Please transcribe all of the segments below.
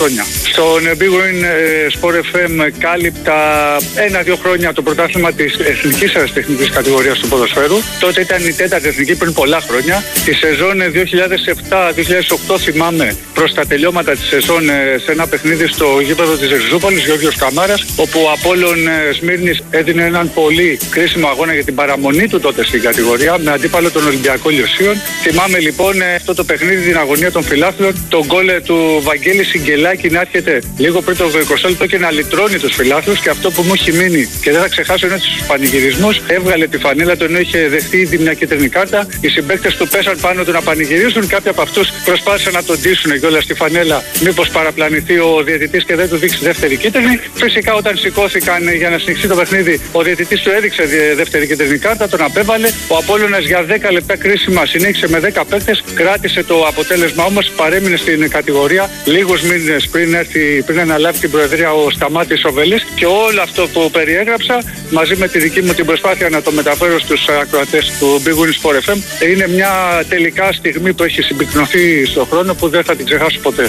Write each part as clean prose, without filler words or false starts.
χρόνια. Στον Big Win Sport FM κάλυπτα 1-2 χρόνια το πρωτάθλημα της εθνικής αεραστεχνικής κατηγορίας του ποδοσφαίρου. Τότε ήταν η τέταρτη εθνική πριν πολλά χρόνια. Τη σεζόν 2007-2008 θυμάμαι προς τα τελειώματα της σεζόν σε ένα παιχνίδι στο γήπεδο της Ριζούπολης, Γιώργος Καμάρας, όπου ο Απόλλων Σμύρνης έδινε έναν πολύ κρίσιμο αγώνα για την παραμονή του τότε στην κατηγορία με αντίπαλο τον Ολυμπιακό Λιωσίων. Θυμάμαι λοιπόν αυτό το παιχνίδι, την αγωνία των φιλάθλων, τον γκολ του Βαγγέλη Σιγκελάκη να έρχεται λίγο πριν το 20 λεπτό και να λυτρώνει τους φιλάθλους. Και αυτό που μου έχει μείνει και δεν θα ξεχάσω είναι στους πανηγυρισμούς. Έβγαλε τη φανέλα του ενώ είχε δεχτεί ήδη μια κίτρινη κάρτα. Οι συμπαίκτες του πέσαν πάνω του να πανηγυρίσουν. Κάποιοι από αυτούς προσπάθησαν να τον ντύσουν κιόλας στη φανέλα, μήπως παραπλανηθεί ο διαιτητής και δεν του δείξει δεύτερη κίτρινη. Φυσικά όταν σηκώθηκαν για να συνεχίσει το παιχνίδι, ο διαιτητής του έδειξε δεύτερη κίτρινη κάρτα, τον απέβαλε. Ο Απόλλωνας για 10 λεπτά κρίσιμα συνέχισε με 10 παίκτες, κράτησε το αποτέλεσμα όμως, παρέμεινε στην κατηγορία λίγους μήνες πριν αναλάβει την προεδρία ο Σταμάτης Οβελής. Και όλο αυτό που περιέγραψα μαζί με τη δική μου την προσπάθεια να το μεταφέρω στους ακροατές του Big Win Sport FM είναι μια τελικά στιγμή που έχει συμπυκνωθεί στον χρόνο που δεν θα την ξεχάσω ποτέ.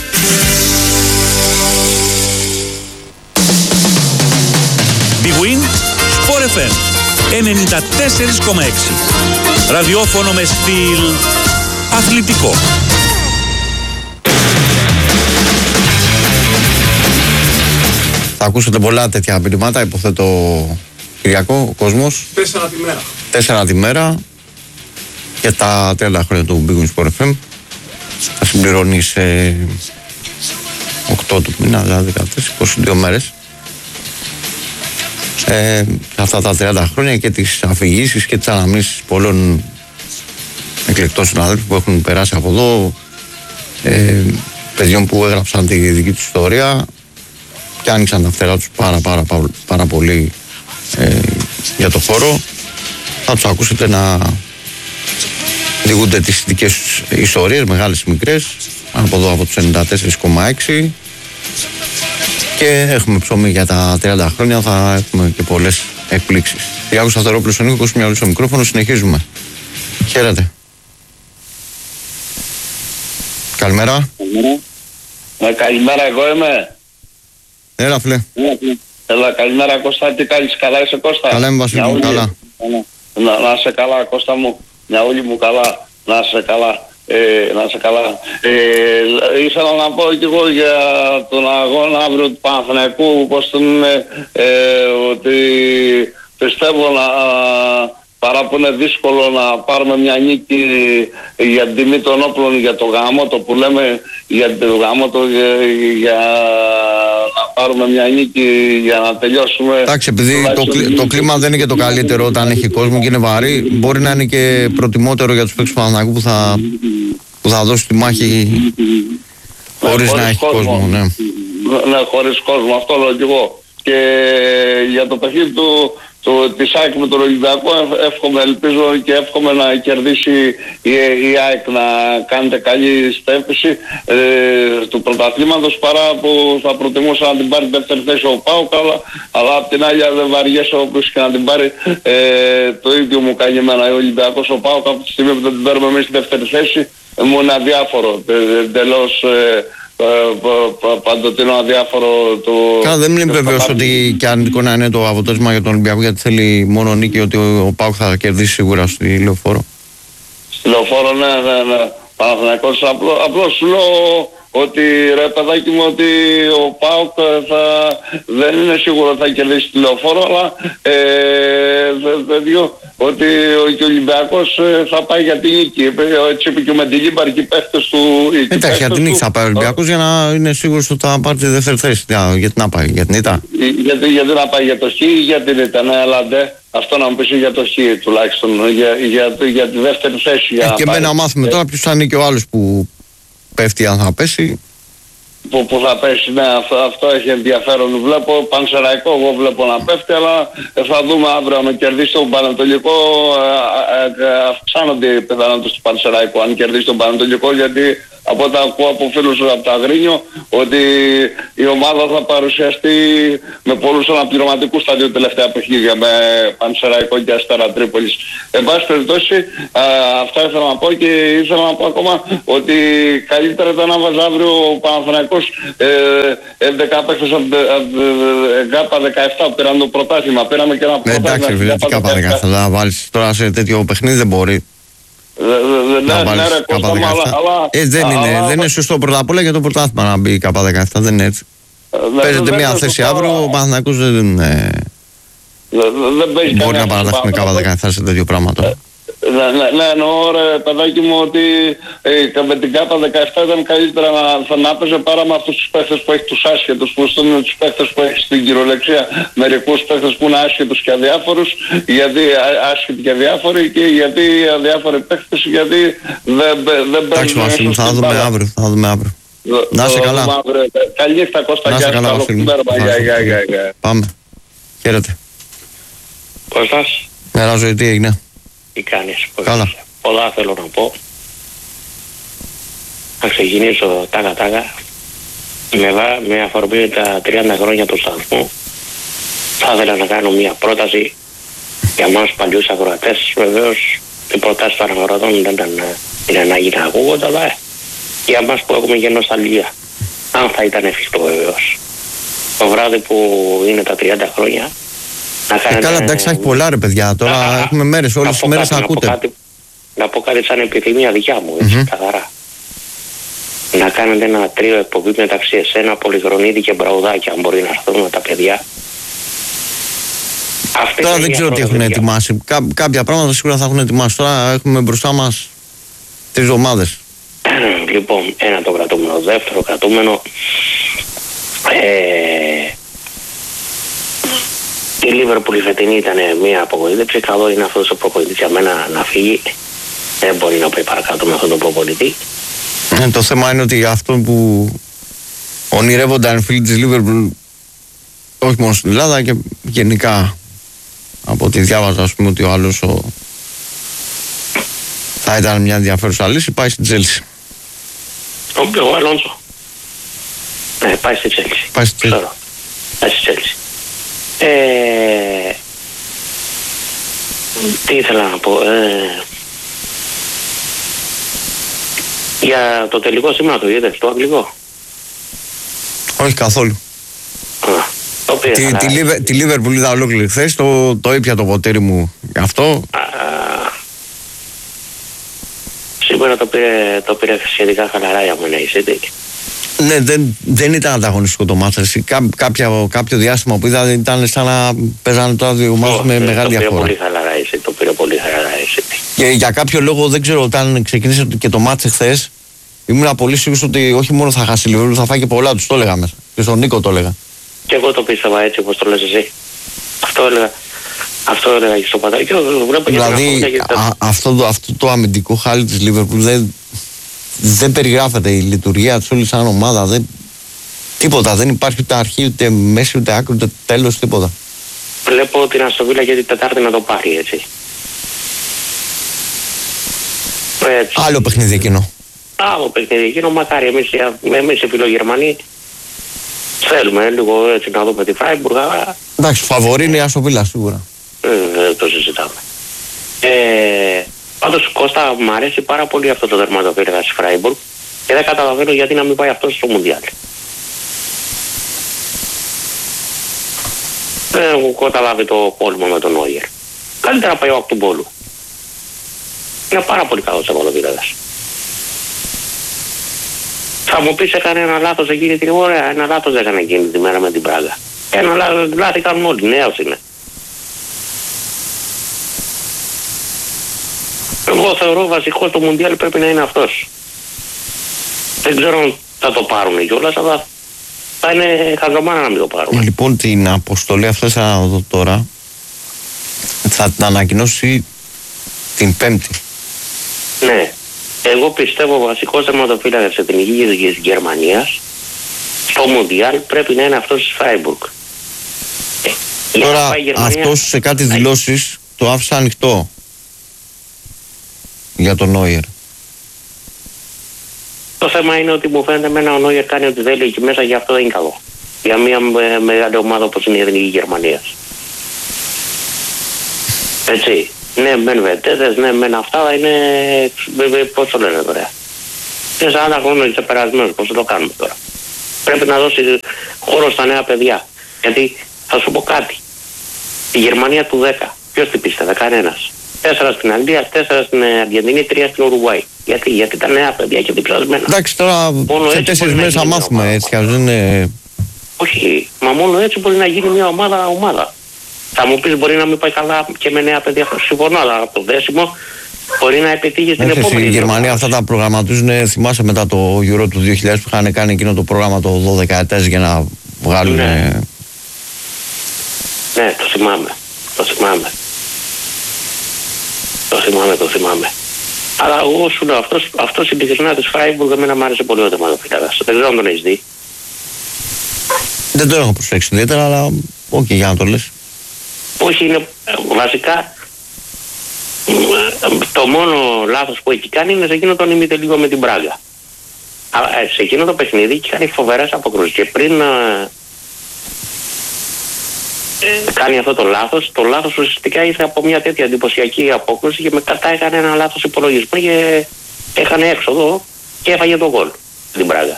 Big Win Sport FM 94,6. Ραδιόφωνο με στυλ αθλητικό. Θα ακούσετε πολλά τέτοια μηνύματα, υποθέτω Κυριακό, ο κόσμος. 4 τη μέρα για τα 30 χρόνια του Big Win Sport FM. Θα συμπληρώνει σε 8 του μήνα, δηλαδή 22 μέρες. Αυτά τα 30 χρόνια και τις αφηγήσεις και τις αναμνήσεις πολλών εκλεκτών συναδέλφων που έχουν περάσει από εδώ, παιδιών που έγραψαν τη δική τους ιστορία και άνοιξαν τα φτερά τους πάρα πολύ για το χώρο. Θα τους ακούσετε να διηγούνται τις δικές τους ιστορίες, μεγάλες ή μικρές, από εδώ από τους 94,6. Και έχουμε ψωμί για τα 30 χρόνια, θα έχουμε και πολλές εκπλήξεις. Γιάκος Σταθερόπουλος, ο Νίκος Μιαλούς στο μικρόφωνο, συνεχίζουμε. Χαίρετε. Καλημέρα. Καλημέρα, εγώ είμαι. Έλα, φίλε. Έλα, καλημέρα, Κώστα, τι κάνεις, καλά είσαι, Κώστα? Καλά είμαι, Βασίλη μου, καλά. Να είσαι καλά, Κώστα μου, μια όλη μου καλά, να είσαι καλά. Να είσαι καλά. Ήθελα να πω και εγώ για τον αγώνα αύριο του Παναθηναϊκού, πως τον είναι, ότι πιστεύω παρά που είναι δύσκολο να πάρουμε μια νίκη για την τιμή των όπλων, για το γαμότο που λέμε, για το γαμότο, για να πάρουμε μια νίκη για να τελειώσουμε. Εντάξει, επειδή το κλίμα δεν είναι και το καλύτερο όταν έχει κόσμο και είναι βαρύ, μπορεί να είναι και προτιμότερο για τους παίκτες του Παναθηναϊκού που θα δώσει τη μάχη χωρίς να έχει κόσμο. Ναι, χωρίς κόσμο, αυτό λέω και εγώ. Και για το παιχνίδι της ΑΕΚ με τον Ολυμπιακό ελπίζω και εύχομαι να κερδίσει η ΑΕΚ, να κάνετε καλή στέφηση του πρωταθλήματος, παρά που θα προτιμούσα να την πάρει δεύτερη θέση ο ΠΑΟΚ, αλλά απ' την άλλη δεν βαριέσαι όποιος και να την πάρει, το ίδιο μου κάνει εμένα ο Ολυμπιακός. Ο ΠΑΟΚ από τη στιγμή που δεν την παίρνουμε εμείς στη δεύτερη θέση μου είναι αδιάφορο, εντελώς παντοτινό αδιάφορο του. Καλά, δεν είναι βεβαίως ότι και αρνητικό να είναι το αποτέλεσμα για τον Ολυμπιακό, γιατί θέλει μόνο νίκη, ότι ο ΠΑΟΚ θα κερδίσει σίγουρα στη Λεωφόρο. Στη Λεωφόρο, ναι. Παναθηναϊκός, απλώς σου λέω ότι ρε παιδάκι μου, ότι ο ΠΑΟΚ δεν είναι σίγουρο ότι θα κερδίσει τη Λεωφόρο, αλλά ότι ο Ολυμπιακός θα πάει για την νίκη. Έτσι είπε και ο Μεντιλίμπαρ και οι παίχτες του. Εντάξει, για την νίκη θα πάει ο Ολυμπιακός, για να είναι σίγουρος ότι θα πάρει τη δεύτερη θέση. Γιατί να πάει, για την ήττα. Γιατί να πάει για το χ ή για την ήττα, ναι, αλλά ντε. Αυτό να μου πεις για το χ τουλάχιστον, για τη δεύτερη θέση. Και εμένα μάθουμε τώρα ποιος θα είναι και ο άλλος που πέφτει, αν θα πέσει. Που θα πέσει, ναι, αυτό έχει ενδιαφέρον. Βλέπω Πανσεραϊκό, εγώ βλέπω να πέφτει, αλλά θα δούμε αύριο αν κερδίσει τον Πανετολικό. Αυξάνονται οι πιθανότητες του Πανσεραϊκού αν κερδίσει τον Πανετολικό, γιατί από ό,τι ακούω από φίλους από το Αγρίνιο, ότι η ομάδα θα παρουσιαστεί με πολλούς αναπληρωματικούς στα 2 τελευταία παιχνίδια, με Πανσεραϊκό και Αστέρα Τρίπολης. Εν πάση περιπτώσει, αυτά ήθελα να πω, και ήθελα να πω ακόμα ότι καλύτερα ήταν να βάζει αύριο ο Παναθηναϊκός 11 παίκτες από ΓΑΠΑ 17 που πήραν το πρωτάθλημα. Πήραμε και ένα πρωτάθλημα. Εντάξει, φίλε, τι ΓΑΠΑ 17 θα βάλεις τώρα σε τέτοιο παιχνίδι, δεν μπορεί. Ναι, ρε Κώστα, αλλά... Δεν είναι σωστό πρώτα απ' όλα για το πρωτάθλημα να μπει ΚΑΠΑ 17, δεν είναι έτσι. Παίζεται μια θέση αύριο, ο Παναθηναϊκός δεν μπορεί να παραταχθεί με ΚΑΠΑ 17 σε τέτοιο πράγμα τώρα. Ναι, εννοώ ρε παιδάκι μου ότι με την ΚΑΠΑ 17 ήταν καλύτερα να παίζει παρά με αυτούς τους παίχτες που έχει, τους άσχετους, που στέλνουν τους παίχτες που έχει στην κυριολεξία, μερικούς παίχτες που είναι άσχετους και αδιάφορους, γιατί άσχετοι και αδιάφοροι, και γιατί αδιάφοροι παίχτες, γιατί δεν παίζουν. Εντάξει, θα δούμε αύριο. Να είσαι καλά. Καλή νύχτα Κώστα, να είσαι καλά, Βασίλη. Πάμε. Χαίρετε. Κώστας. Μέρα ζωή, τι έγινε? Τι κάνεις? Καλά. Πολλά θέλω να πω. Να ξεκινήσω τάγα. Με αφορμή τα 30 χρόνια του σταθμού, θα ήθελα να κάνω μια πρόταση για μας παλιούς ακροατές. Βεβαίως οι προτάσεις των αγορατών δεν είναι ανάγκη να ακούγονται, αλλά για μας που έχουμε και νοσταλγία, αν θα ήταν εφικτό βεβαίως, το βράδυ που είναι τα 30 χρόνια να κάνετε... Καλά, εντάξει, έχει πολλά ρε παιδιά, τώρα έχουμε μέρες, όλες τις μέρες να ακούτε. Να πω κάτι σαν επιθυμία δικιά μου, έτσι, καθαρά. Να κάνετε ένα τρίο εκπομπή μεταξύ εσένα, Πολυχρονίδη και Μπραουδάκη, αν μπορεί να έρθουν τα παιδιά. Τώρα δεν ξέρω τι έχουν ετοιμάσει. Κάποια πράγματα σίγουρα θα έχουν ετοιμάσει. Τώρα έχουμε μπροστά μας 3 εβδομάδες. Λοιπόν, ένα το κρατούμενο. Δεύτερο κρατούμενο, η Λίβερπουλ η φετινή ήταν μια απογοήτευση. Καλό είναι αυτός ο προπονητής για μένα να φύγει. Δεν μπορεί να πάει παρακάτω με αυτόν τον προπονητή. Το θέμα είναι ότι αυτό που ονειρεύονταν φίλοι της Λίβερπουλ, όχι μόνο στην Ελλάδα και γενικά, από ό,τι διάβαζα, ας πούμε, ότι ο άλλος θα ήταν μια ενδιαφέρουσα λύση, πάει στην Τσέλσι. Ο Αλόνσο. Ναι, πάει στη Τσέλσι. Πάει στη Τσέλσι. Τι ήθελα να πω. Για το τελικό σήμερα το είδες, το αγγλικό? Όχι καθόλου. Τη Λίβερπουλ είδα ολόκληρη χθες, το ήπια το ποτήρι μου γι' αυτό. Σήμερα το πήρε σχετικά χαλαρά για μένα η City. Ναι, δεν ήταν ανταγωνιστικό το μάτς. Κάποιο διάστημα που είδα ήταν σαν να παίζανε τώρα δύο ομάδες με μεγάλη διαφορά. Το πήρε πολύ χαλαρά η City. Και για κάποιο λόγο δεν ξέρω, όταν ξεκίνησε και το μάτς χθες, ήμουν πολύ σίγουρος ότι όχι μόνο θα χάσει η Λίβερπουλ, θα φάει και πολλά, τους το έλεγα μέσα. Και στον Νίκο το έλεγα. Και εγώ το πίστευα έτσι όπως το λες εσύ. Αυτό έλεγα και στο πατάκι. Δηλαδή αυτό το αμυντικό χάλι της Λίβερπουλ δεν περιγράφεται, η λειτουργία της όλης σαν ομάδα. Τίποτα, δεν υπάρχει ούτε αρχή, ούτε μέση, ούτε άκρη, ούτε τέλος, τίποτα. Βλέπω την Αστοβίλα για την Τετάρτη να το πάρει, έτσι. Άλλο παιχνίδι εκείνο. Άλλο παιχνίδι εκείνο, μακάρι εμείς οι φιλογερμανοί θέλουμε λίγο έτσι να δούμε τη Φράιμπουργκ. Εντάξει, φαβορί είναι η Αστοβίλα σίγουρα. Δεν το συζητάμε. Πάντως Κώστα, μου αρέσει πάρα πολύ αυτό το τερματοφύλακα της Φράιμπουργκ και δεν καταλαβαίνω γιατί να μην πάει αυτό στο Μουντιάλ. Δεν έχω καταλάβει το πόλεμο με τον Νόιερ. Καλύτερα πάει ο Ακτουμπόλου. Είναι πάρα πολύ καλός τερματοφύλακας. Θα μου πεις έκανε ένα λάθος εκείνη την ώρα, ένα λάθος έκανε εκείνη τη μέρα με την Πράγα. Ένα λάθος κάνουν όλοι, νέος είναι. Εγώ θεωρώ βασικό στο Μουντιάλ πρέπει να είναι αυτός. Δεν ξέρω αν θα το πάρουν κιόλας, αλλά θα είναι χαζομάνα να μην το πάρουν. Λοιπόν, την αποστολή αυτή θα δω τώρα. Θα την ανακοινώσει την Πέμπτη. Ναι. Εγώ πιστεύω ο βασικός τερματοφύλακας της εθνικής της Γερμανίας στο Μουντιάλ πρέπει να είναι αυτός της Φράιμπουργκ. Τώρα αυτός σε κάτι δηλώσεις το άφησα ανοιχτό για τον Νόιερ. Το θέμα είναι ότι μου φαίνεται εμένα ο Νόιερ κάνει ό,τι θέλει εκεί μέσα, γι' αυτό δεν είναι καλό. Για μια μεγάλη ομάδα όπως είναι η Εθνική Γερμανίας. Έτσι. Ναι, μεν βετέδες, ναι, μεν αυτά, αλλά είναι. Πώς το λένε τώρα. Είναι 40 χρόνια ξεπερασμένος, πώς το κάνουμε τώρα. Πρέπει να δώσει χώρο στα νέα παιδιά. Γιατί θα σου πω κάτι. Η Γερμανία του 10, ποιος την πίστευε, κανένας. 4 στην Αγγλία, 4 στην Αργεντινή, 3 στην Ουρουγουάη. Γιατί τα νέα παιδιά και διψασμένα. Εντάξει, τώρα σε 4 μέρες θα μάθουμε έτσι, ας δεν είναι. Όχι, μα μόνο έτσι μπορεί να γίνει μια ομάδα. Θα μου πεις μπορεί να μην πάει καλά και με νέα παιδιά, συμφωνώ, αλλά το δέσιμο μπορεί να επιτύχει στην επόμενη. Η Γερμανία αυτά τα προγραμματίζουν, θυμάσαι μετά το Euro του 2000 που είχαν κάνει εκείνο το πρόγραμμα το 12 ετές για να βγάλουν. Ναι, το θυμάμαι. Αλλά εγώ σου λέω, αυτός ειλικρινά της Φράιμπουργκ εμένα μου άρεσε πολύ ο τερματοφύλακας. Δεν ξέρω αν τον έχεις δει. Δεν το έχω προσέξει ιδιαίτερα, αλλά όχι, για να το λες. Όχι, είναι βασικά το μόνο λάθος που έχει κάνει είναι σε εκείνο τον ημιτελικό με την Μπράγκα. Σε εκείνο το παιχνίδι έχει κάνει φοβερές αποκρούσεις και πριν κάνει αυτό το λάθος ουσιαστικά ήρθε από μια τέτοια εντυπωσιακή απόκρουση και μετά έκανε ένα λάθος υπολογισμό και έκανε έξοδο και έφαγε το γκολ την Μπράγκα.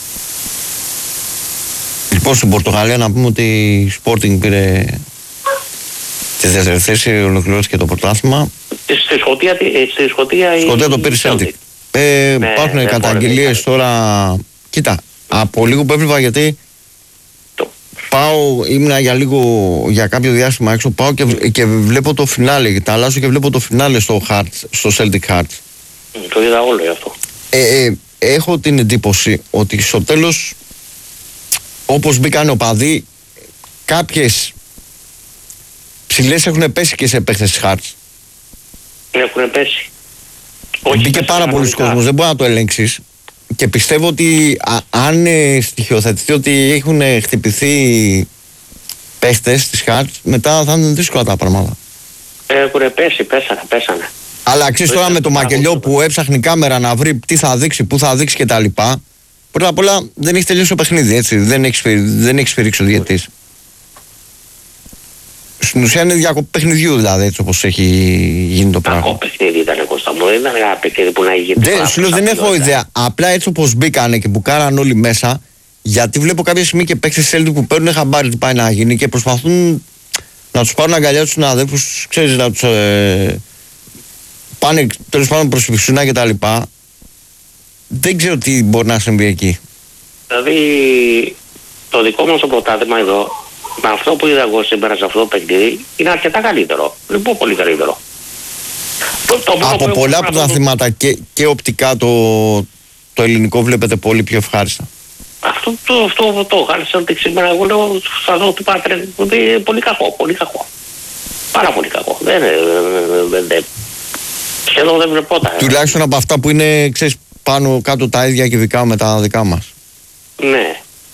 Λοιπόν, στην Πορτογαλία να πούμε ότι η Sporting πήρε τη δεύτερη θέση, ολοκληρώθηκε το πρωτάθλημα. Στη Σκωτία το πήρε Celtic. Υπάρχουν καταγγελίες τώρα. Κοίτα, από λίγο που έβλεπα, γιατί ήμουνα για κάποιο διάστημα έξω, πάω και βλέπω το φινάλε, τα αλλάζω και βλέπω το φινάλε στο Celtic Hearts. Το είδα όλο γι' αυτό. Έχω την εντύπωση ότι στο τέλος, όπως μπήκαν οπαδοί, κάποιες ψηλές έχουν πέσει και σε παίχτες της Hearts. Έχουν πέσει. Μπήκε πάρα πολλοί κόσμος, δεν μπορεί να το ελέγξεις. Και πιστεύω ότι αν στοιχειοθετηθεί ότι έχουν χτυπηθεί παίχτες της Hearts, μετά θα είναι δύσκολα τα πράγματα. Έχουν πέσει, πέσανε. Αλλά ξέρεις τώρα με το μακελιό που έψαχνε η κάμερα να βρει τι θα δείξει, πού θα δείξει κτλ. Πρώτα απ' όλα δεν έχει τελειώσει το παιχνίδι, έτσι. Δεν έχει σφυρίξει ο διαιτητής. Στην ουσία είναι διακοπή παιχνιδιού, δηλαδή, έτσι όπως έχει γίνει το πράγμα. Κακό παιχνίδι ήταν, Κώστα μου, δεν ήταν ένα παιχνίδι που να γίνει. Σου λέω, δεν έχω ιδέα. Απλά έτσι όπως μπήκανε και που κάναν όλοι μέσα, γιατί βλέπω κάποια στιγμή και παίκτες Celtic που παίρνουν χαμπάρι τι πάει να γίνει και προσπαθούν να τους πάρουν αγκαλιά τους συναδέλφους, ξέρεις, να τους πάνε τέλος πάντων προς φυσούνα και τα λοιπά. Δεν ξέρω τι μπορεί να συμβεί εκεί. Δηλαδή, το δικό μας το πρωτάθλημα εδώ, με αυτό που είδα εγώ σήμερα σε αυτό το παιχνίδι, είναι αρκετά καλύτερο. Λοιπόν, πολύ καλύτερο. Από πολλά πρωταθλήματα και οπτικά το ελληνικό βλέπετε πολύ πιο ευχάριστα. Αυτό το χάρισα ότι σήμερα εγώ λέω θα δω ότι είναι πολύ κακό, πολύ κακό. Πάρα πολύ κακό. Σχεδόν δεν βλεπόταν. Τουλάχιστον από αυτά που είναι, ξέρεις, πάνω κάτω τα ίδια και δικά με τα δικά μας. Ναι.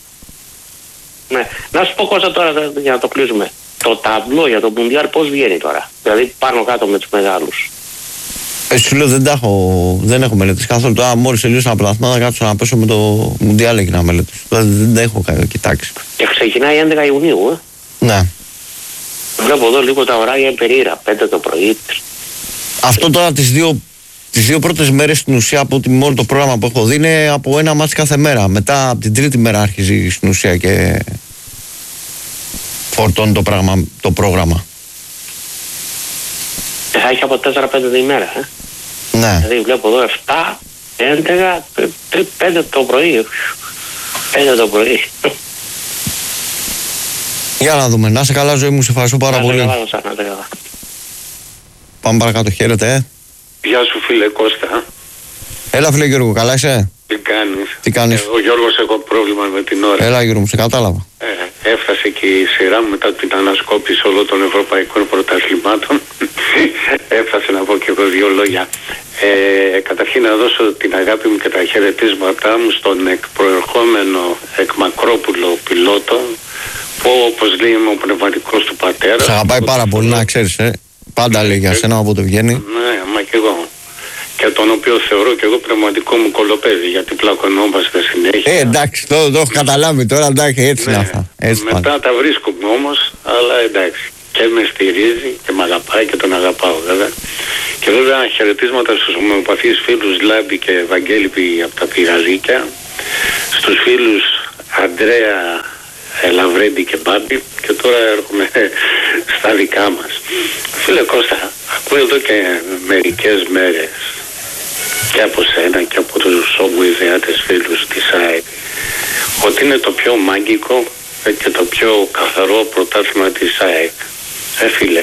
Να σου πω, Κώστα, τώρα για να το κλείσουμε. Το ταμπλό για το Μουντιάλ πώς βγαίνει τώρα? Δηλαδή πάνω κάτω με τους μεγάλους. Σου λέω δεν έχω μελετήσει καθόλου. Τώρα μόλις τελείωσα ένα πρωτάθλημα θα κάτσω να πέσω με το Μουντιάλ εκεί να μελετήσω. Δεν έχω κοιτάξει. Και ξεκινάει 11 Ιουνίου, Ναι. Βλέπω εδώ λίγο τα ωράρια περίεργα, 5 το πρωί. Αυτό τώρα τις δύο πρώτες μέρες στην ουσία από όλο το πρόγραμμα που έχω δει είναι από ένα μάτς κάθε μέρα. Μετά από την τρίτη μέρα αρχίζει στην ουσία και φορτώνει το πρόγραμμα. Θα έχει από 4-5 ημέρα. Ναι. Δηλαδή βλέπω εδώ 7, 11, 5 το πρωί. 5 το πρωί. Για να δούμε. Να σε καλά, ζωή μου, σε ευχαριστώ πάρα πολύ. Καλά. Πάμε παρακάτω, χαίρετε. Γεια σου, φίλε Κώστα. Έλα, φίλε Γιώργο, καλά είσαι? Τι κάνεις? Ο Γιώργος, έχω πρόβλημα με την ώρα. Έλα, Γιώργο μου, σε κατάλαβα. Έφτασε και η σειρά μου μετά την ανασκόπηση όλων των ευρωπαϊκών πρωταθλημάτων. Έφτασε να πω και εγώ δύο λόγια. Καταρχήν να δώσω την αγάπη μου και τα χαιρετίσματά μου στον προερχόμενο Εκμακρόπουλο πιλότο, που όπως λέει είμαι ο πνευματικός του πατέρα. Σε αγαπάει πάρα πολύ, να ξέρεις, Πάντα λέει για σένα όποτε βγαίνει. Ναι, μα και εγώ. και τον οποίο θεωρώ και εγώ πραγματικό μου κολοπέδι, γιατί πλακωνόμαστε συνέχεια. Εντάξει, το έχω καταλάβει τώρα, εντάξει, έτσι είναι αυτά. Μετά τα βρίσκουμε όμως, αλλά εντάξει. Και με στηρίζει και με αγαπάει και τον αγαπάω βέβαια. Και βέβαια χαιρετίσματα στους ομοιοπαθείς φίλους Λάμπη και Ευαγγέλη από τα Πυραλίκια, στους φίλους Αντρέα, Λαβρέντη και Μπάμπη, και τώρα έρχομαι στα δικά μας. Φίλε Κώστα, ακούω εδώ και μερικές μέρες και από σένα και από τους ογκουιδεάτες φίλους της ΑΕΚ ότι είναι το πιο μάγκικο και το πιο καθαρό πρωτάθλημα της ΑΕΚ. Φίλε,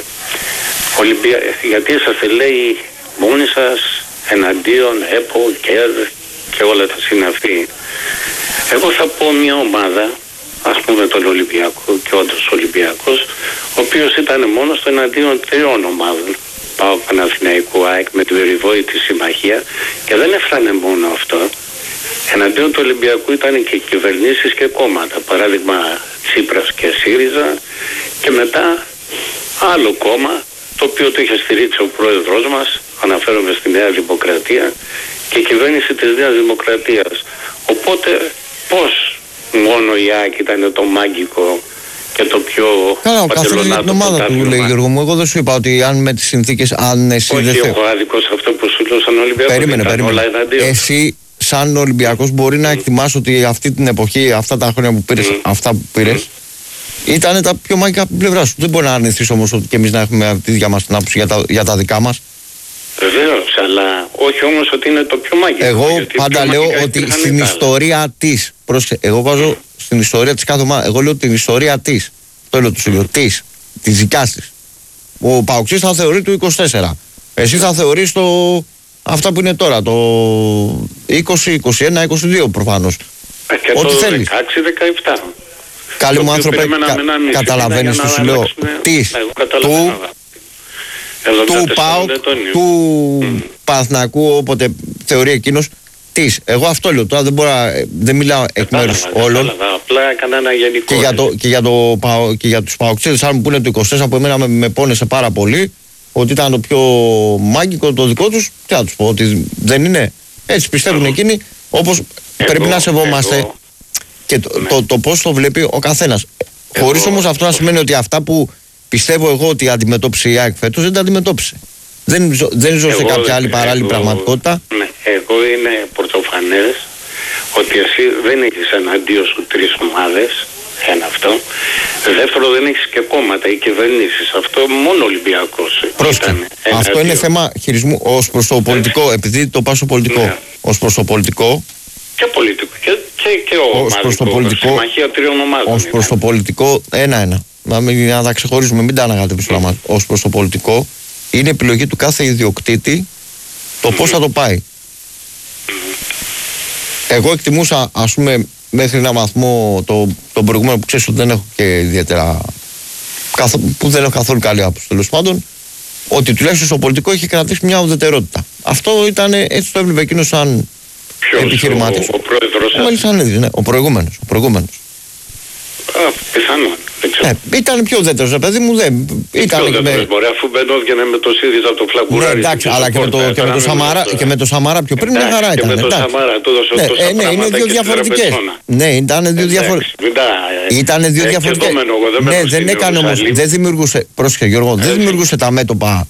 γιατί είσαστε, λέει, μόνοι σας εναντίον ΕΠΟ, ΚΕΡ και όλα τα συναφή. Εγώ θα πω μια ομάδα, ας πούμε τον Ολυμπιακό, και όντως ο Ολυμπιακός, ο οποίος ήταν μόνος του εναντίον 3 ομάδων. Πάω Παναθηναϊκού, ΑΕΚ με την περιβόητη συμμαχία, και δεν έφτανε μόνο αυτό. Εναντίον του Ολυμπιακού ήταν και κυβερνήσεις και κόμματα. Παράδειγμα Τσίπρας και ΣΥΡΙΖΑ, και μετά άλλο κόμμα το οποίο το είχε στηρίξει ο πρόεδρος μας, αναφέρομαι στη Νέα Δημοκρατία, και η κυβέρνηση της Νέας Δημοκρατίας. Οπότε πώς μόνο η ΑΕΚ ήταν το μάγκικο και το πιο καλά, ο καθένας για την ομάδα του, λέει Γιώργο μου. Εγώ δεν σου είπα ότι αν με τις συνθήκες, αν εσύ όχι, δεν έχω άδικο σε αυτό που σου λέω σαν Ολυμπιακός. Περίμενε. Εσύ σαν Ολυμπιακός μπορεί να εκτιμάς ότι αυτή την εποχή, αυτά τα χρόνια που πήρες, αυτά που πήρες, ήταν τα πιο μάγικα από την πλευρά σου. Δεν μπορεί να αρνηθείς όμως ότι και εμείς να έχουμε τη ίδια μας την άποψη για τα δικά μας. Βεβαίως, αλλά όχι όμως ότι είναι το πιο μάγικο. Εγώ πάντα λέω ότι στην ιστορία της, εγώ βάζω στην ιστορία της κάθε ομάδα, εγώ λέω την ιστορία της, το λέω του σου λέω, της δικιάς της. Ο Παοξής θα θεωρεί το 24, εσύ θα θεωρείς αυτά που είναι τώρα, το 20, 21, 22 προφανώς. Και ό,τι το θέλεις. 16-17. Καλή μου άνθρωπε, καταλαβαίνεις τι σου λέω, της, του ΠΑΟΚ, του Παναθηναϊκού, όποτε θεωρεί εκείνος, της. Εγώ αυτό λέω, τώρα δεν μιλάω εκ μέρους όλων. Απλά έκανα ένα γενικό. Και για τους Παοξίδες, αν μου πούνε το 24, από εμένα με πόνεσε πάρα πολύ, ότι ήταν το πιο μάγκικο το δικό τους, τι θα τους πω, ότι δεν είναι. Έτσι πιστεύουν εκείνοι, όπως πρέπει να σεβόμαστε και το πώς το βλέπει ο καθένας. Χωρίς όμως αυτό να σημαίνει ότι αυτά που πιστεύω εγώ ότι αντιμετώπισε η ΑΕΚ φέτος δεν τα αντιμετώπισε. Δεν ζω σε κάποια άλλη παράλληλη πραγματικότητα. Ναι, εγώ είναι πρωτοφανές ότι εσύ δεν έχεις εναντίον σου 3 ομάδες. Ένα αυτό. Δεύτερο, δεν έχεις και κόμματα ή κυβερνήσεις. Αυτό μόνο Ολυμπιακός. Αυτό είναι θέμα χειρισμού ως προς το πολιτικό. Επειδή το πάω στο πολιτικό. Ναι. Ως προς το πολιτικό. Και πολιτικό. Και ο πολιτικό. Συμμαχία 3 ομάδων. Ως προς το πολιτικό, ένα-ένα. Να τα ξεχωρίζουμε, μην τα αναγάτευε στο λαμά. Ως προς το πολιτικό, είναι επιλογή του κάθε ιδιοκτήτη το πώς θα το πάει. Εγώ εκτιμούσα, ας πούμε, μέχρι ένα βαθμό τον προηγούμενο που ξέρεις ότι δεν έχω και ιδιαίτερα. Που δεν έχω καθόλου καλή άποψη, τέλος πάντων, ότι τουλάχιστον στο πολιτικό είχε κρατήσει μια ουδετερότητα. Αυτό ήταν, έτσι το έβλεπε εκείνος σαν επιχειρημάτης. Ο πρόεδρος. Ο προηγούμενος. Πιθανόν. Ήταν πιο ουδέτερος, παιδί μου, δεν. Ήταν μπορεί, αφού μπαινόβγαινε με το ΣΥΡΙΖΑ από το φλαγκουράρι. Ναι, εντάξει, αλλά και με το Σαμαρά πιο πριν μια χαρά ήταν. Και με το Σαμαρά του έδωσε τόσα πράγματα. Είναι δύο διαφορετικές. Ναι, ήταν δύο διαφορετικές. Ήταν δύο διαφορετικές. Ναι, δεν έκανε όμως. Δεν δημιουργούσε. Πρόσεχε, Γιώργο, δεν δημιουργούσε τα μέτωπα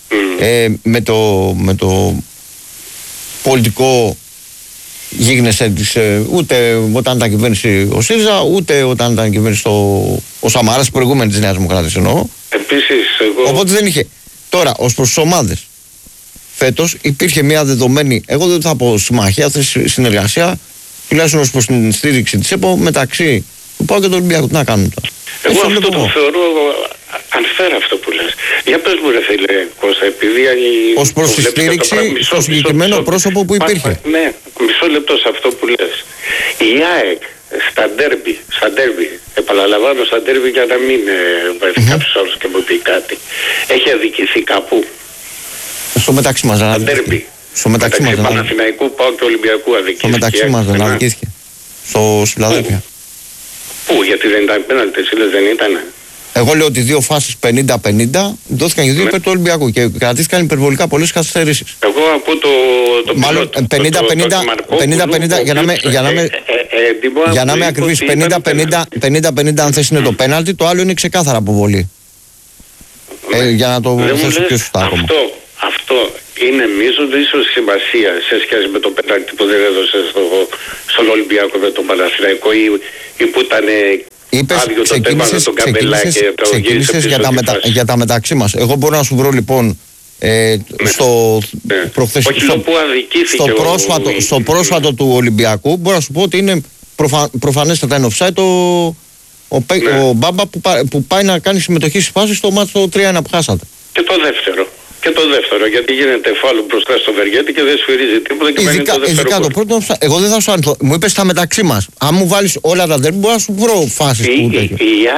με το πολιτικό. Γίγνεσαι ούτε όταν ήταν κυβέρνηση ο ΣΥΡΙΖΑ, ούτε όταν ήταν κυβέρνηση ο Σαμαράς, προηγούμενη της Νέας Δημοκρατίας εννοώ. Επίσης, οπότε δεν είχε. Τώρα, ως προς τις ομάδες, φέτος υπήρχε μια δεδομένη, εγώ δεν θα πω συμμαχία, θα συνεργασία, τουλάχιστον ως προς την στήριξη της ΕΠΟ μεταξύ του ΠΑΟΚ και του Ολυμπιακού. Τι να κάνουν τώρα. Εγώ αυτό το θεωρώ ανφέρα αυτό που λες. Για πες μου ρε φίλε Κώστα, επειδή ως προς τη στήριξη στο συγκεκριμένο πρόσωπο που υπήρχε. Ναι, μισό λεπτό σε αυτό που λες. Η ΑΕΚ στα ντέρμπι, επαναλαμβάνω στα ντέρμπι για να μην βρεθεί κάποιος άλλος και μου πει κάτι, έχει αδικηθεί κάπου? Στο μεταξύ μας στα ντέρμπι. Στο μεταξύ μας Παναθηναϊκού, ΠΑΟΚ και Ολυμπιακού αδικήθηκε. Στο μεταξύ μας δεν αδικήθηκε. Στο Φιλαδέλφια. Πού, γιατί δεν ήταν πέναλτες, δεν ήτανε? Εγώ λέω ότι 2 φάσεις 50-50 δόθηκαν και 2 υπέρ του Ολυμπιακού και κρατήθηκαν υπερβολικά πολλές καθυστερήσεις. Εγώ από το μάλλον 50-50 για να είμαι ακριβής, 50-50 αν θες είναι το πέναλτι, το άλλο είναι ξεκάθαρα αποβολή. Για να το θέσω πιο σωστά ακόμα. Αυτό είναι μίσος ίσως σημασία σε σχέση με το πέναλτι που δεν έδωσε στον Ολυμπιακό με τον Παναθηναϊκό ή που ήταν άδειο το τέρμα με τον Καμπελά και το γύρισε για τα μεταξύ μας. Εγώ μπορώ να σου βρω λοιπόν στο πρόσφατο του Ολυμπιακού μπορώ να σου πω ότι είναι προφανέστατα είναι offside ο Μπάμπα που πάει να κάνει συμμετοχή στις φάσεις στο μάτι το 3-1 που χάσατε. Και το δεύτερο, γιατί γίνεται φάουλ μπροστά στο Βεργέτη και δεν σφυρίζει τίποτα και μένει το δεύτερο. Ειδικά το πρώτο, εγώ δεν θα σου άρθω. Μου είπες τα μεταξύ μας. Αν μου βάλεις όλα τα τέρμι, μπορώ να σου βρω φάσεις που τέτοιο.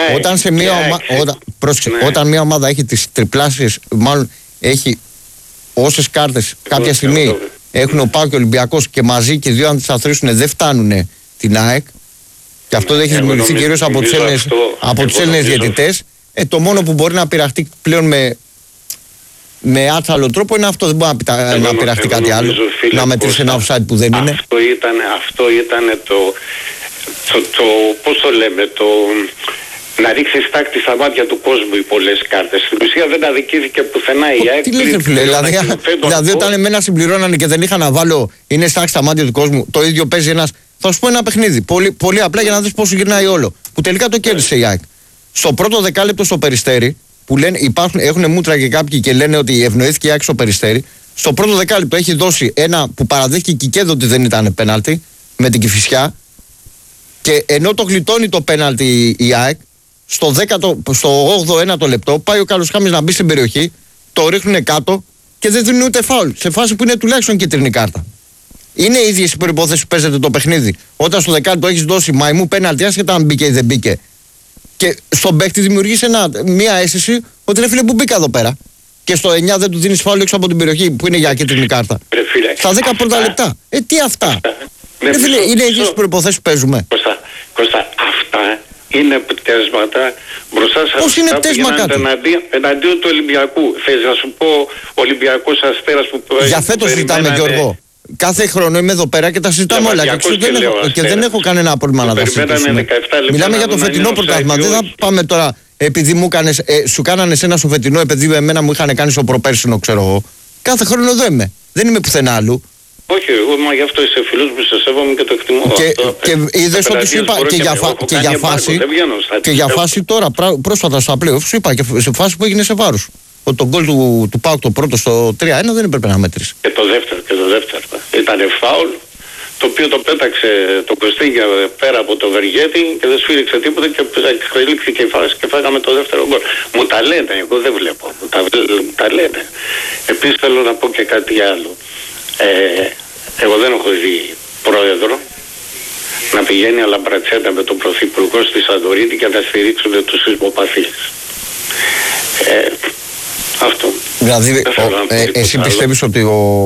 Όταν μια ομάδα έχει τις τριπλάσιες, μάλλον έχει όσες κάρτες κάποια στιγμή έχουν ο ΠΑΟΚ και ο Ολυμπιακός και μαζί και δύο αντισταθρήσουν δεν φτάνουν την ΑΕΚ. Και αυτό δεν έχει δημιουργηθεί κυρίως από τους Έλληνες διαιτητές. Το μόνο που μπορεί να πειραχτεί πλέον με άτσαλο τρόπο είναι αυτό. Δεν μπορεί να πειραχτεί κάτι άλλο. Να μετρήσει ένα offside που δεν είναι. Αυτό ήταν το πώς το λέμε, να ρίξει τάκτη στα μάτια του κόσμου οι πολλές κάρτες. Στην ουσία δεν αδικήθηκε πουθενά η ΑΕΚ. Τι λέτε, φίλε, δηλαδή όταν εμένα συμπληρώνανε και δεν είχα να βάλω είναι στάξη στα μάτια του κόσμου, το ίδιο παίζει ένας. Θα σου πω ένα παιχνίδι. Πολύ απλά για να δεις πόσο γυρνάει όλο. Που τελικά το κέρδισε η ΑΕΚ. Στο πρώτο δεκάλεπτο στο Περιστέρι, που λένε, έχουν μούτρα και κάποιοι και λένε ότι ευνοήθηκε η ΑΕΚ στο Περιστέρι. Στο πρώτο δεκάλεπτο έχει δώσει ένα που παραδέχτηκε η Κικέδο ότι δεν ήταν πέναλτι με την Κηφισιά. Και ενώ το γλιτώνει το πέναλτι η ΑΕΚ, στο 8ο λεπτό πάει ο Καλοσχάμης να μπει στην περιοχή, το ρίχνουν κάτω και δεν δίνουν ούτε φάουλ. Σε φάση που είναι τουλάχιστον κίτρινη κάρτα. Είναι οι ίδιες οι προϋποθέσεις που παίζεται το παιχνίδι. Όταν στο δεκάλεπτο έχεις δώσει μαϊμού πέναλτι, άσχετα αν μπήκε ή δεν μπήκε. Και στον παίκτη δημιουργείς μια αίσθηση ότι ρε φίλε που μπήκα εδώ πέρα. Και στο 9 δεν του δίνεις φάουλ έξω από την περιοχή που είναι για κίτρινη κάρτα. Στα 10 πρώτα λεπτά. Τι αυτά. Ρε φίλε, είναι οι ίδιες οι προϋποθέσεις που παίζουμε. Κώστα, αυτά είναι πτέσματα μπροστά σε αυτά που γίνονται εναντίον του Ολυμπιακού. Θες να σου πω Ολυμπιακός Αστέρας που για φέτος συζητάμε, Γιώργο. Κάθε χρόνο είμαι εδώ πέρα και τα συζητάμε όλα. Και δεν έχω κανένα πρόβλημα να τα συζητήσουμε. Μιλάμε για το φετινό πρωτάθλημα. Δεν θα πάμε τώρα επειδή σου κάνανε ένα στο φετινό, επειδή εμένα μου είχαν κάνει στο προπέρσινο, ξέρω εγώ. Κάθε χρόνο εδώ είμαι. Δεν είμαι πουθενά άλλου. Όχι, εγώ γι' αυτό είσαι φίλος μου, σε σέβομαι και το εκτιμώ. Και είδες ότι σου είπα και για φάση τώρα, πρόσφατα στα play-off, σου είπα και σε φάση που έγινε σε βάρος. Ότι το γκολ του ΠΑΟΚ το πρώτο στο 3-1 δεν έπρεπε να μετρήσει. Και το δεύτερο. Ήταν φάουλ, το οποίο το πέταξε το Κωστίγια πέρα από το Βεργέτη και δεν σφύριξε τίποτα και εξελίχθηκε η φάση και φάγαμε το δεύτερο γκολ. Μου τα λένε, εγώ δεν βλέπω. Μου τα λένε. Επίσης θέλω να πω και κάτι άλλο. Εγώ δεν έχω δει πρόεδρο να πηγαίνει αλαμπρατσέτα με τον Πρωθυπουργό στη Σαντορίνη και να στηρίξουν τους σεισμοπαθείς. Αυτό. Δηλαδή, εσύ πιστεύεις ότι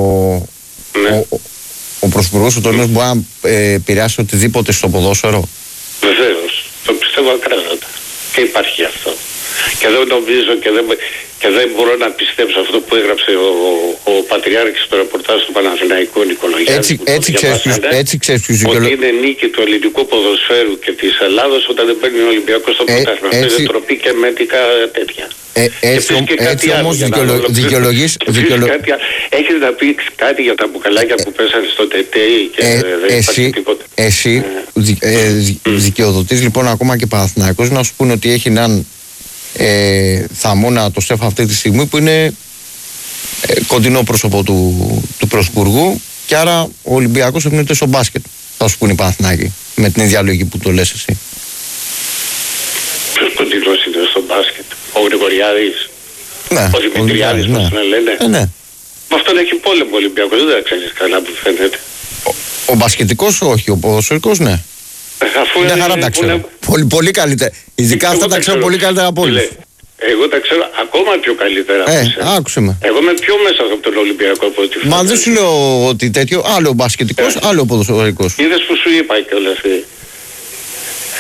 ο Πρωθυπουργός του Τωρινός μπορεί να επηρεάσει οτιδήποτε στο ποδόσφαιρο? Βεβαίως. Το πιστεύω ακράδαντα. Και υπάρχει αυτό. Και δεν νομίζω και δεν μπορώ να πιστέψω αυτό που έγραψε ο Πατριάρχης στο ρεπορτάζ του Παναθηναϊκού Νικολογιάννη. Έτσι ξέρεις ποιους ότι είναι νίκη του ελληνικού ποδοσφαίρου και της Ελλάδος όταν δεν παίρνει ο Ολυμπιακός στο πρωτάθλημα. Αυτό είναι τροπή και μέτικα τέτοια. Έτσι όμως δικαιολογείς. Έχεις να πεις κάτι για τα μπουκαλάκια που πέσανε στο ΤΕΤΕΙ και δεν υπάρχει τίποτα. Εσύ δικαιοδοτείς λοιπόν ακόμα και Παναθηναϊκός να σου πούνε ότι έχει έναν θαμώνα το ΣΕΦ αυτή τη στιγμή που είναι κοντινό πρόσωπο του Πρωθυπουργού και άρα ο Ολυμπιακός ευνοείται στο μπάσκετ. Θα σου πούνε οι Παναθηναϊκοί με την ίδια λογική που το λες εσύ. Ποιος κοντινός είναι στο μπάσκετ? Ο Γρηγοριάδης? Ναι, ο Δημητριάδης, ναι. Πώς να λένε. Ναι. Με αυτόν έχει πόλεμο ο Ολυμπιακός, δεν τα ξέρεις καλά που φαίνεται. Ο μπασκετικός όχι, ο ποδοσφαιρικός ναι. Αφού μια χαρά τα ξέρω. Πολύ καλύτερα. Ειδικά αυτά τα ξέρω πολύ καλύτερα από όλους. Εγώ τα ξέρω ακόμα πιο καλύτερα. Άκουσε με. Εγώ είμαι πιο μέσα από τον Ολυμπιακό από ό,τι φαίνεται. Μα δεν σου λέω ότι τέτοιο. Άλλο μπασκετικός, άλλο ποδοσφαιρικός. Είδες που σου είπα κιόλας.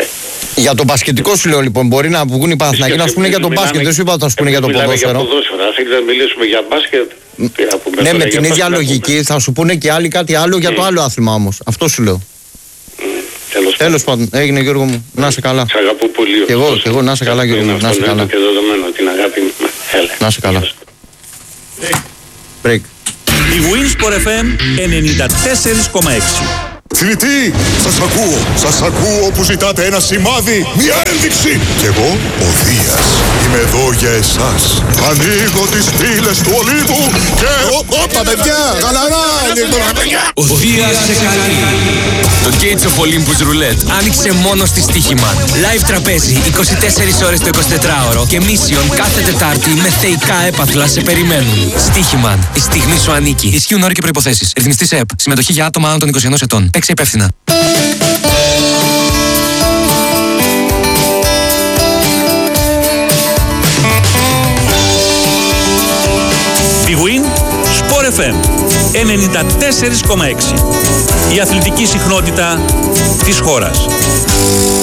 Για το μπασκετικό σου λέω λοιπόν, μπορεί να βγουν οι Παναθηναϊκοί να σου πούνε για το μπάσκετ, δεν σου είπα ότι θα σου πούνε για το ποδόσφαιρο. Αν θέλει να μιλήσουμε για μπάσκετ. Ναι, με την ίδια λογική θα σου πούνε και άλλοι κάτι άλλο για το άλλο άθλημα όμως. Αυτό σου λέω. Τέλος πάντων, έγινε Γιώργο μου, να είσαι καλά. Σ' αγαπώ πολύ. Και εγώ, να είσαι καλά Γιώργο μου, να είσαι καλά. Και δεδομένο την αγάπη μου. Να είσαι καλά. Break. Η Winsport FM 94,6. Θνητή, σας ακούω που ζητάτε ένα σημάδι, μια ένδειξη. Κι εγώ, ο Δίας, είμαι εδώ για εσάς. Ανοίγω τις πύλες του Ολύμπου και... Όπα παιδιά, χαλαρά είναι τώρα παιδιά. Ο Δίας σε καλεί. Το Gates of Olympus Roulette άνοιξε μόνο στη Στοίχημαν. Live τραπέζι 24 ώρες το 24ωρο και Mission κάθε Τετάρτη με θεϊκά έπαθλα σε περιμένουν. Στοίχημαν, η στιγμή σου ανήκει. Ισχύουν όροι και προϋποθέσεις. Ρυθμιστής ΕΠ. Συμμετοχή για άτομα άνω των 21 ετών. Παίξε υπεύθυνα. Big Win Sport FM 94,6. Η αθλητική συχνότητα της χώρας.